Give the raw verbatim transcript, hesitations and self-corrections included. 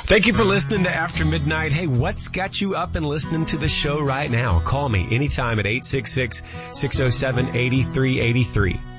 Thank you for listening to After Midnight. Hey, what's got you up and listening to the show right now? Call me anytime at eight six six, six oh seven, eight three eight three.